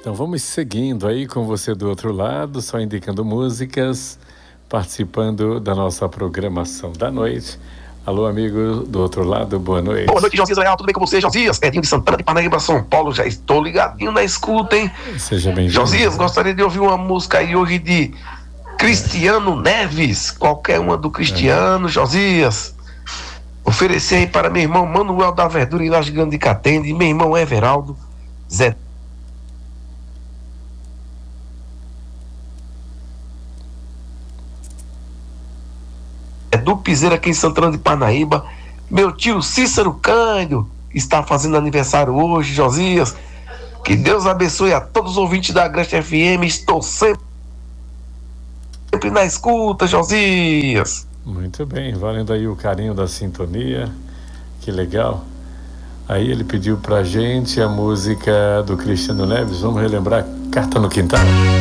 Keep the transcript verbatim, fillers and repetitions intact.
Então vamos seguindo aí com você do outro lado, só indicando músicas, participando da nossa programação da noite. Alô, amigo do outro lado, boa noite. Boa noite, Josias Real, tudo bem com você, Josias? Edinho de Santana de Parnaíba, São Paulo, já estou ligadinho na escuta, hein? Seja bem-vindo. Josias, gostaria de ouvir uma música aí hoje de Cristiano Neves, qualquer uma do Cristiano, é. Josias. Oferecer aí para meu irmão Manuel da Verdura em Laje Grande de Catende, e meu irmão Everaldo, Zé do Piseira aqui em Santana de Parnaíba, meu tio Cícero Cândido está fazendo aniversário hoje, Josias. Que Deus abençoe a todos os ouvintes da Agreste F M. Estou sempre, sempre na escuta, Josias. Muito bem, valendo aí o carinho da sintonia, que legal. Aí ele pediu pra gente a música do Cristiano Neves, vamos relembrar Carta no Quintal.